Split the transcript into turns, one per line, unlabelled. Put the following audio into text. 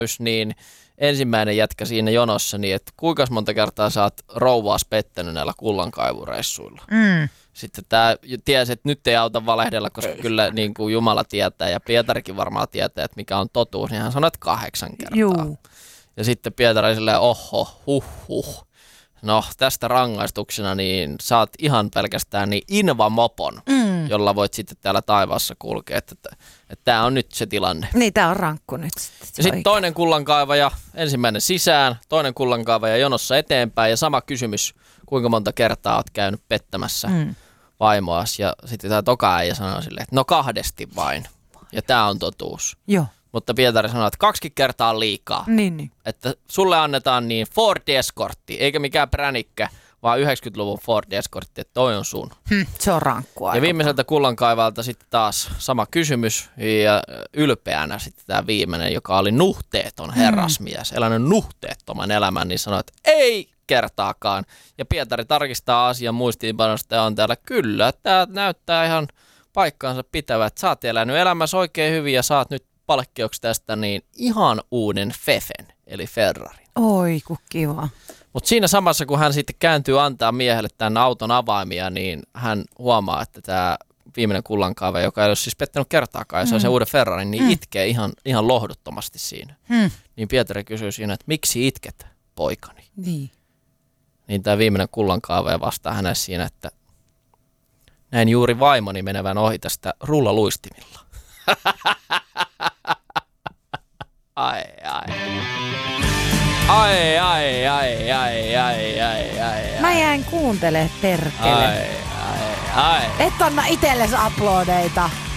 niin ensimmäinen jätkä siinä jonossa, niin että kuinka monta kertaa sä oot rouvaas pettänyt näillä kullankaivureissuilla. Sitten tää tiesi, että nyt ei auta valehdella, koska kyllä niin kuin Jumala tietää ja Pietarikin varmaan tietää, että mikä on totuus, niin hän sanoi, että 8 kertaa.
Juu.
Ja sitten Pietari silleen, huh. No tästä rangaistuksena niin saat ihan pelkästään niin invamopon, jolla voit sitten täällä taivaassa kulkea, että tämä on nyt se tilanne.
Niin, tää on rankku nyt.
Ja sitten toinen kullankaivaja, ensimmäinen sisään, toinen kullankaivaja jonossa eteenpäin ja sama kysymys, kuinka monta kertaa oot käynyt pettämässä vaimoas. Ja sitten tämä toka äijä sanoi silleen, että no 2 vain. Ja tämä on totuus.
Joo.
Mutta Pietari sanoi, että 2 kertaa on liikaa.
Niin.
Että sulle annetaan niin Ford Escortti, eikä mikään pränikkä, vaan 90-luvun Ford Escortti, että toi on sun.
Se on rankkua.
Ja viimeiseltä kullankaivalta sitten taas sama kysymys ja ylpeänä sitten tämä viimeinen, joka oli nuhteeton herrasmies, elänyt nuhteettoman elämän, niin sanoi, että ei kertaakaan. Ja Pietari tarkistaa asian muistiinpanosta ja on täällä, kyllä, tämä näyttää ihan paikkaansa pitävä, että sä oot elänyt elämässä oikein hyvin ja saat nyt palkkioksi tästä niin ihan uuden Fefen, eli Ferrarin.
Oi, ku kiva.
Mutta siinä samassa, kun hän sitten kääntyy antaa miehelle tämän auton avaimia, niin hän huomaa, että tämä viimeinen kullankaivaja, joka ei ole siis pettänyt kertaakaan, ja se on se uuden Ferrarin, niin itkee ihan lohduttomasti siinä. Niin Pietari kysyy siinä, että miksi itket, poikani? Niin tämä viimeinen kullankaivaja vastaa hänelle siinä, että näin juuri vaimoni menevän ohi tästä rullaluistimilla. Ai.
Mä jäin kuuntelemaan perkele.
Ai.
Et anna itelles uploadeita.